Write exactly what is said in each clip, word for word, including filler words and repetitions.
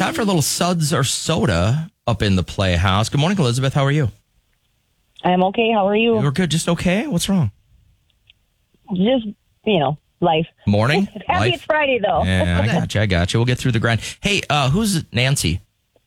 time for a little suds or soda up in the playhouse. Good morning, Elizabeth. How are you? I'm okay. How are you? We're good. Just okay? What's wrong? Just, you know, life. Morning? Happy Life? it's Friday, though. Yeah, I got you. I got you. We'll get through the grind. Hey, uh, who's Nancy?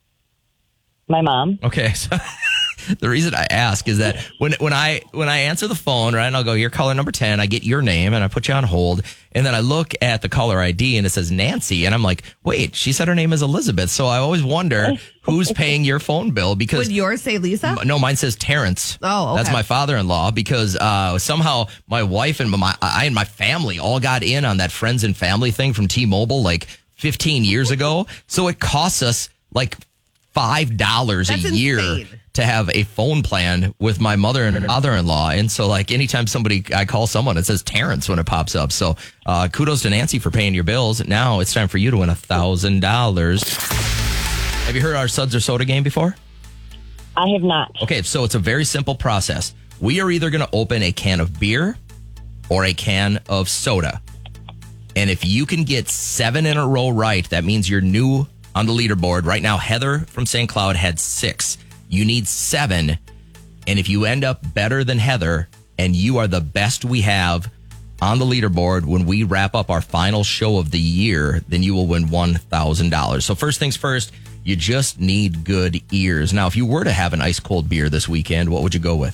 My mom. Okay, so the reason I ask is that when when I when I answer the phone, right, and I'll go, you're caller number ten, I get your name, and I put you on hold, and then I look at the caller I D, and it says Nancy, and I'm like, wait, she said her name is Elizabeth, so I always wonder who's paying your phone bill, because... Would yours say Lisa? No, mine says Terrence. Oh, okay. That's my father-in-law, because uh, somehow my wife and my I and my family all got in on that friends and family thing from T-Mobile like fifteen years ago, so it costs us like five dollars a That's year insane. to have a phone plan with my mother and father-in-law. And so like anytime somebody, I call someone, it says Terrence when it pops up. So uh, kudos to Nancy for paying your bills. Now it's time for you to win a thousand dollars. Have you heard our Suds or Soda game before? I have not. Okay, so it's a very simple process. We are either going to open a can of beer or a can of soda. And if you can get seven in a row right, that means you're new on the leaderboard. Right now, Heather from Saint Cloud had six. You need seven. And if you end up better than Heather and you are the best we have on the leaderboard when we wrap up our final show of the year, then you will win one thousand dollars. So first things first, you just need good ears. Now, if you were to have an ice cold beer this weekend, what would you go with?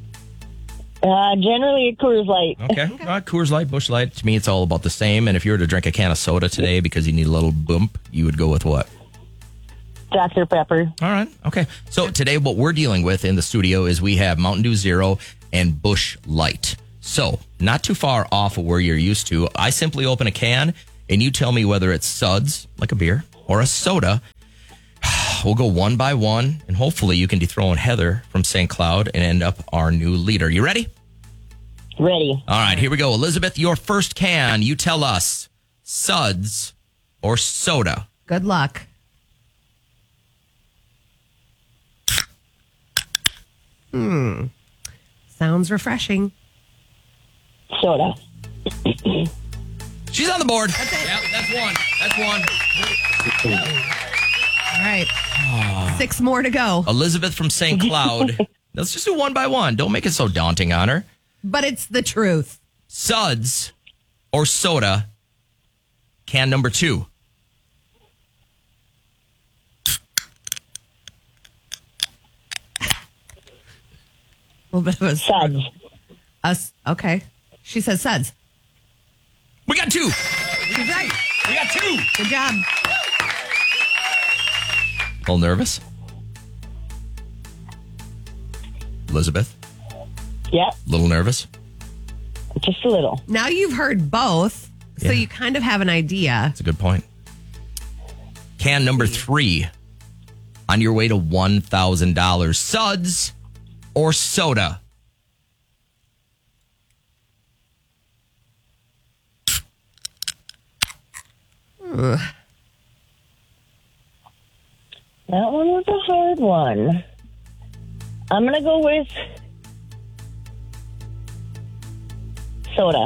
Uh, generally, a Coors Light. Okay. okay. Uh, Coors Light, Busch Light. To me, it's all about the same. And if you were to drink a can of soda today because you need a little bump, you would go with what? Doctor Pepper. All right. Okay. So today, what we're dealing with in the studio is we have Mountain Dew Zero and Busch Light. So not too far off of where you're used to. I simply open a can and you tell me whether it's suds, like a beer, or a soda. We'll go one by one, and hopefully you can dethrone Heather from Saint Cloud and end up our new leader. You ready? Ready. All right, here we go. Elizabeth, your first can. You tell us suds or soda. Good luck. Hmm. Sounds refreshing. Soda. She's on the board. That's it. Yep, that's one. That's one. All right. Six more to go. Elizabeth from Saint Cloud. Let's just do one by one. Don't make it so daunting on her. But it's the truth. Suds or soda, can number two. A little bit of a Suds. Us. Okay. She says suds. We got two. She's right. We got two. Good job. A little nervous? Elizabeth? Yep. A little nervous? Just a little. Now you've heard both, so Yeah. you kind of have an idea. That's a good point. Can number three. On your way to one thousand dollars. Suds or soda? Ugh. That one was a hard one. I'm going to go with soda.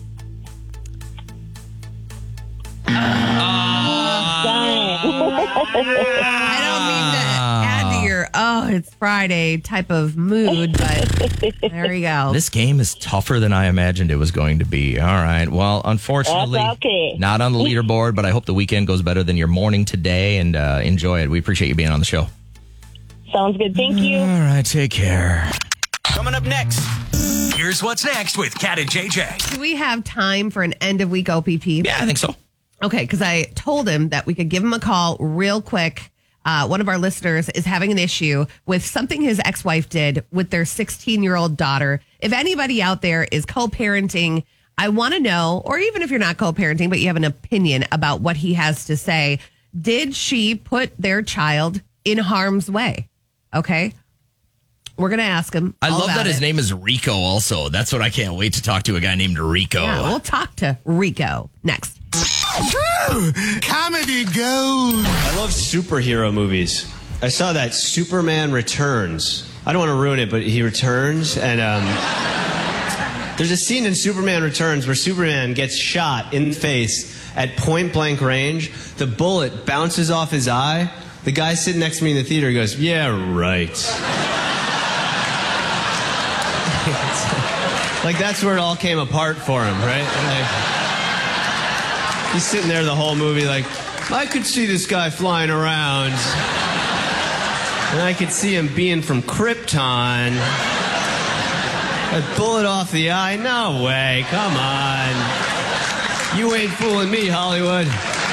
I don't mean to add to your, oh, it's Friday type of mood, but there you go. This game is tougher than I imagined it was going to be. All right. Well, unfortunately, That's okay. not on the leaderboard, but I hope the weekend goes better than your morning today, and uh, enjoy it. We appreciate you being on the show. Sounds good. Thank you. All right. Take care. Coming up next, here's what's next with Kat and J J. Do we have time for an end of week O P P? Yeah, I think so. Okay, because I told him that we could give him a call real quick. Uh, one of our listeners is having an issue with something his ex-wife did with their sixteen-year-old daughter. If anybody out there is co-parenting, I want to know, or even if you're not co-parenting, but you have an opinion about what he has to say. Did she put their child in harm's way? Okay. We're going to ask him. I all love about that his it. name is Rico also. That's what I can't wait to talk to, a guy named Rico. Yeah, we'll talk to Rico next. Comedy gold. I love superhero movies. I saw that Superman Returns. I don't want to ruin it, but he returns, and um, There's a scene in Superman Returns where Superman gets shot in the face at point blank range. The bullet bounces off his eye. The guy sitting next to me in the theater goes, yeah, right. Like, that's where it all came apart for him, right? Like, he's sitting there the whole movie like, I could see this guy flying around. And I could see him being from Krypton. A bullet off the eye? No way. Come on. You ain't fooling me, Hollywood.